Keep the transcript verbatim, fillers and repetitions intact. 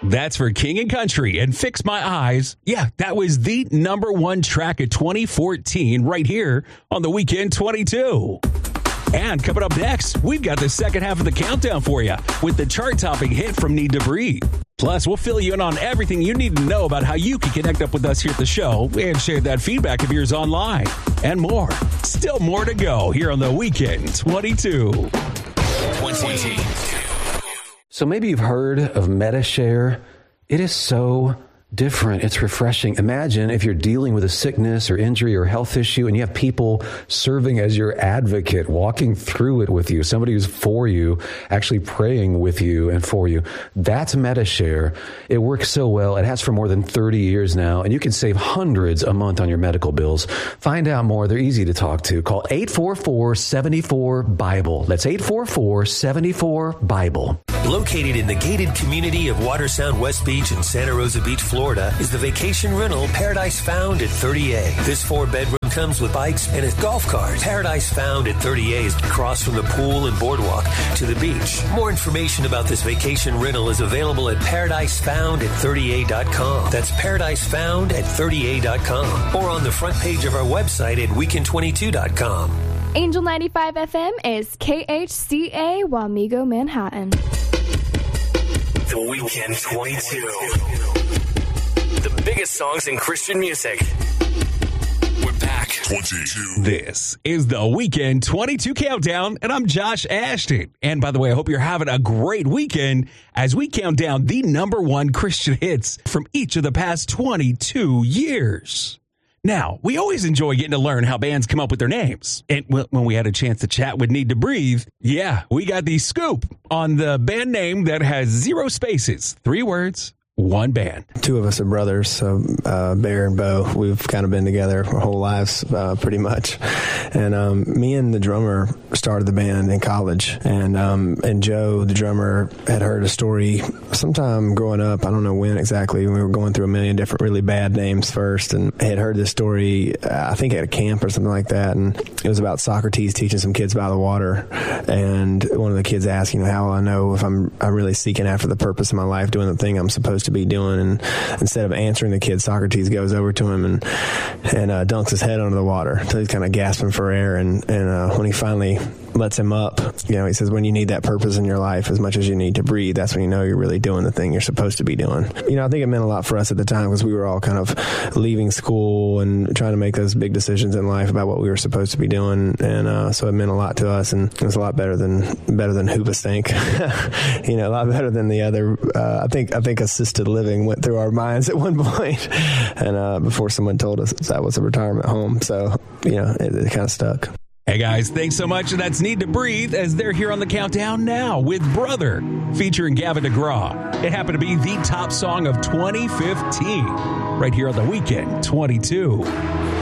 That's for King and Country and Fix My Eyes. Yeah, that was the number one track of twenty fourteen right here on the Weekend twenty-two. And coming up next, we've got the second half of the countdown for you with the chart-topping hit from Need to Breathe. Plus, we'll fill you in on everything you need to know about how you can connect up with us here at the show and share that feedback of yours online and more. Still more to go here on the Weekend twenty-two. twenty. So maybe you've heard of MediShare. It is so different. It's refreshing. Imagine if you're dealing with a sickness or injury or health issue and you have people serving as your advocate, walking through it with you, somebody who's for you, actually praying with you and for you. That's MediShare. It works so well. It has for more than thirty years now, and you can save hundreds a month on your medical bills. Find out more. They're easy to talk to. Call eight four four, seven four, BIBLE. That's eight four four, seven four, BIBLE. Located in the gated community of Watersound West Beach in Santa Rosa Beach, Florida, is the vacation rental Paradise Found at thirty A. This four-bedroom comes with bikes and a golf cart. Paradise Found at thirty A is across from the pool and boardwalk to the beach. More information about this vacation rental is available at paradise found at thirty a dot com. That's paradise found at thirty a dot com. Or on the front page of our website at weekend twenty-two dot com. Angel ninety-five F M is K H C A Wamego, Manhattan. The Weekend twenty-two. The biggest songs in Christian music. We're back. twenty-two. This is the Weekend twenty-two Countdown, and I'm Josh Ashton. And by the way, I hope you're having a great weekend as we count down the number one Christian hits from each of the past twenty-two years. Now, we always enjoy getting to learn how bands come up with their names. And when we had a chance to chat with Need to Breathe, yeah, we got the scoop on the band name that has zero spaces, three words, one band. Two of us are brothers, so uh, Bear and Bo. We've kind of been together our whole lives, uh, pretty much. And um, me and the drummer started the band in college. And um, and Joe, the drummer, had heard a story sometime growing up. I don't know when exactly. We were going through a million different really bad names first, and had heard this story, uh, I think at a camp or something like that. And it was about Socrates teaching some kids by the water. And one of the kids asked, you know, how will I know if I'm, I'm really seeking after the purpose of my life, doing the thing I'm supposed to to be doing. And instead of answering the kid, Socrates goes over to him and and uh, dunks his head under the water until he's kind of gasping for air. And and uh, when he finally lets him up, you know, he says, when you need that purpose in your life as much as you need to breathe, that's when you know you're really doing the thing you're supposed to be doing. You know, I think it meant a lot for us at the time because we were all kind of leaving school and trying to make those big decisions in life about what we were supposed to be doing. And uh, so it meant a lot to us, and it was a lot better than better than Hoobastank. You know, a lot better than the other. Uh, I think I think assisted living went through our minds at one point, and uh, before someone told us that was a retirement home. So, you know, it, it kind of stuck. Hey guys, thanks so much. And that's Need to Breathe as they're here on the countdown now with Brother featuring Gavin DeGraw. It happened to be the top song of twenty fifteen right here on the Weekend twenty-two.